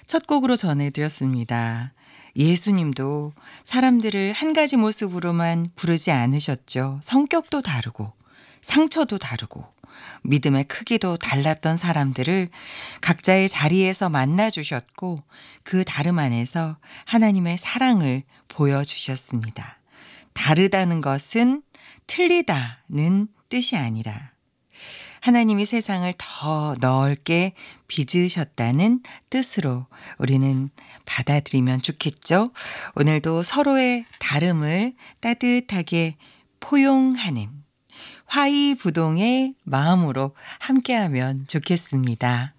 첫 곡으로 전해드렸습니다. 예수님도 사람들을 한 가지 모습으로만 부르지 않으셨죠. 성격도 다르고 상처도 다르고 믿음의 크기도 달랐던 사람들을 각자의 자리에서 만나 주셨고 그 다름 안에서 하나님의 사랑을 보여주셨습니다. 다르다는 것은 틀리다는 뜻이 아니라 하나님이 세상을 더 넓게 빚으셨다는 뜻으로 우리는 받아들이면 좋겠죠. 오늘도 서로의 다름을 따뜻하게 포용하는 화이부동의 마음으로 함께하면 좋겠습니다.